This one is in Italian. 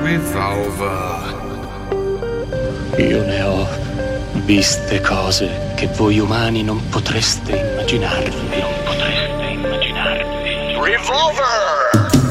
Revolver. Io ne ho viste cose che voi umani non potreste immaginarvi. Revolver!